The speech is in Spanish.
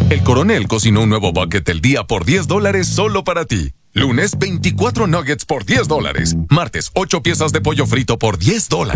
El Coronel cocinó un nuevo bucket del día por $10 solo para ti. Lunes, 24 nuggets por $10. Martes, 8 piezas de pollo frito por $10.